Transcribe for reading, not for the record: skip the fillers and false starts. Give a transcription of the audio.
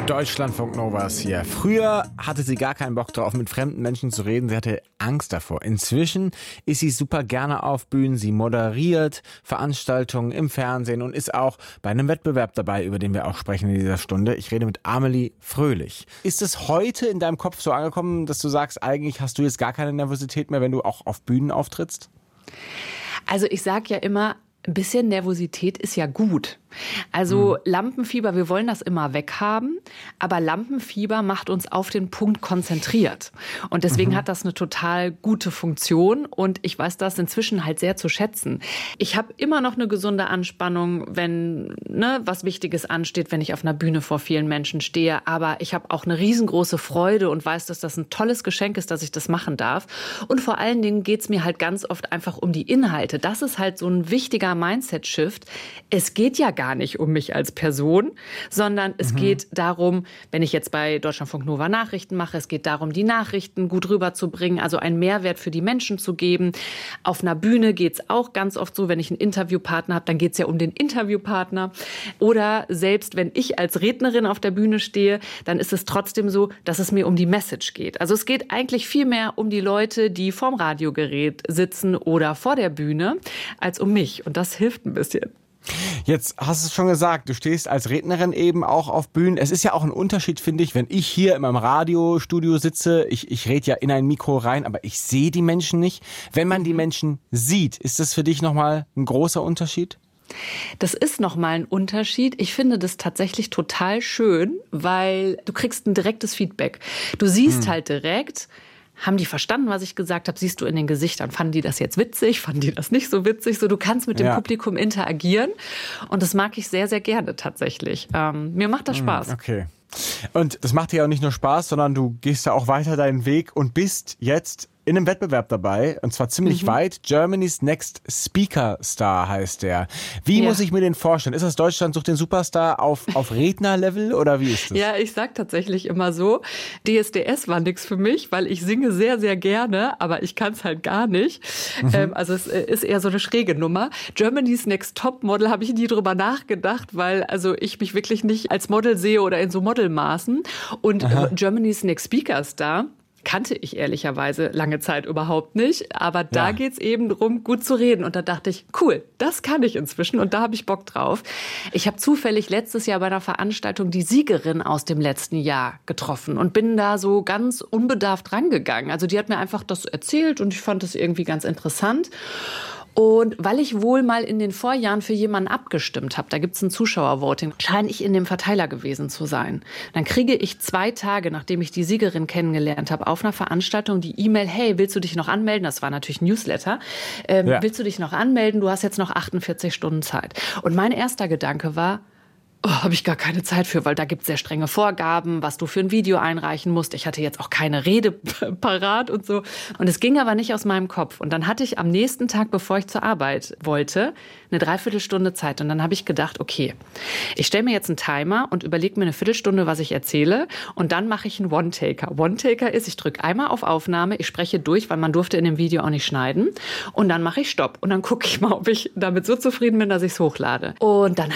Deutschlandfunk Nova ist hier. Früher hatte sie gar keinen Bock drauf, mit fremden Menschen zu reden. Sie hatte Angst davor. Inzwischen ist sie super gerne auf Bühnen. Sie moderiert Veranstaltungen im Fernsehen und ist auch bei einem Wettbewerb dabei, über den wir auch sprechen in dieser Stunde. Ich rede mit Amelie Fröhlich. Ist es heute in deinem Kopf so angekommen, dass du sagst, eigentlich hast du jetzt gar keine Nervosität mehr, wenn du auch auf Bühnen auftrittst? Also ich sage ja immer, ein bisschen Nervosität ist ja gut. Also Lampenfieber, wir wollen das immer weghaben, aber Lampenfieber macht uns auf den Punkt konzentriert. Und deswegen hat das eine total gute Funktion und ich weiß das inzwischen halt sehr zu schätzen. Ich habe immer noch eine gesunde Anspannung, wenn was Wichtiges ansteht, wenn ich auf einer Bühne vor vielen Menschen stehe. Aber ich habe auch eine riesengroße Freude und weiß, dass das ein tolles Geschenk ist, dass ich das machen darf. Und vor allen Dingen geht es mir halt ganz oft einfach um die Inhalte. Das ist halt so ein wichtiger Mindset-Shift. Es geht ja gar nicht um mich als Person, sondern es geht darum, wenn ich jetzt bei Deutschlandfunk Nova Nachrichten mache, es geht darum, die Nachrichten gut rüberzubringen, also einen Mehrwert für die Menschen zu geben. Auf einer Bühne geht es auch ganz oft so, wenn ich einen Interviewpartner habe, dann geht es ja um den Interviewpartner. Oder selbst wenn ich als Rednerin auf der Bühne stehe, dann ist es trotzdem so, dass es mir um die Message geht. Also es geht eigentlich viel mehr um die Leute, die vorm Radiogerät sitzen oder vor der Bühne, als um mich. Und das hilft ein bisschen. Jetzt hast du es schon gesagt, du stehst als Rednerin eben auch auf Bühnen. Es ist ja auch ein Unterschied, finde ich, wenn ich hier in meinem Radiostudio sitze. Ich rede ja in ein Mikro rein, aber ich sehe die Menschen nicht. Wenn man die Menschen sieht, ist das für dich nochmal ein großer Unterschied? Das ist nochmal ein Unterschied. Ich finde das tatsächlich total schön, weil du kriegst ein direktes Feedback. Du siehst halt direkt, haben die verstanden, was ich gesagt habe? Siehst du in den Gesichtern, fanden die das jetzt witzig, fanden die das nicht so witzig? So, du kannst mit dem Publikum interagieren und das mag ich sehr, sehr gerne tatsächlich. Mir macht das Spaß. Okay. Und das macht dir ja auch nicht nur Spaß, sondern du gehst ja auch weiter deinen Weg und bist jetzt in einem Wettbewerb dabei, und zwar ziemlich weit. Germany's Next Speaker Star heißt der. Wie muss ich mir den vorstellen? Ist das Deutschland sucht den Superstar auf Rednerlevel oder wie ist das? Ja, ich sag tatsächlich immer so, DSDS war nix für mich, weil ich singe sehr, sehr gerne, aber ich kann es halt gar nicht. Also es ist eher so eine schräge Nummer. Germany's Next Topmodel habe ich nie drüber nachgedacht, weil also ich mich wirklich nicht als Model sehe oder in so Modelmaßen. Und Germany's Next Speaker Star kannte ich ehrlicherweise lange Zeit überhaupt nicht. Aber da geht's eben darum, gut zu reden. Und da dachte ich, cool, das kann ich inzwischen und da habe ich Bock drauf. Ich habe zufällig letztes Jahr bei einer Veranstaltung die Siegerin aus dem letzten Jahr getroffen und bin da so ganz unbedarft rangegangen. Also die hat mir einfach das erzählt und ich fand das irgendwie ganz interessant. Und weil ich wohl mal in den Vorjahren für jemanden abgestimmt habe, da gibt's ein Zuschauervoting, scheine ich in dem Verteiler gewesen zu sein. Dann kriege ich 2 Tage, nachdem ich die Siegerin kennengelernt habe, auf einer Veranstaltung die E-Mail, hey, willst du dich noch anmelden? Das war natürlich ein Newsletter. Willst du dich noch anmelden? Du hast jetzt noch 48 Stunden Zeit. Und mein erster Gedanke war, habe ich gar keine Zeit für, weil da gibt es sehr strenge Vorgaben, was du für ein Video einreichen musst. Ich hatte jetzt auch keine Rede parat und so. Und es ging aber nicht aus meinem Kopf. Und dann hatte ich am nächsten Tag, bevor ich zur Arbeit wollte, eine Dreiviertelstunde Zeit. Und dann habe ich gedacht, okay, ich stelle mir jetzt einen Timer und überlege mir eine Viertelstunde, was ich erzähle. Und dann mache ich einen One-Taker. One-Taker ist, ich drücke einmal auf Aufnahme, ich spreche durch, weil man durfte in dem Video auch nicht schneiden. Und dann mache ich Stopp. Und dann gucke ich mal, ob ich damit so zufrieden bin, dass ich es hochlade. Und dann